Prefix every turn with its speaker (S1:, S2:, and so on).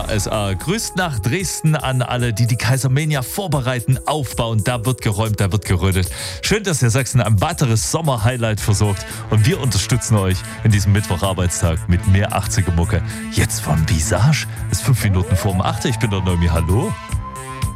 S1: KSA grüßt nach Dresden an alle, die Kaisermania vorbereiten, aufbauen. Da wird geräumt, da wird gerödelt. Schön, dass ihr Sachsen ein weiteres Sommer-Highlight versorgt. Und wir unterstützen euch in diesem Mittwocharbeitstag mit mehr 80er Mucke. Jetzt vom Visage. Es ist 5 Minuten vor um 8. Ich bin der Noemi. Hallo.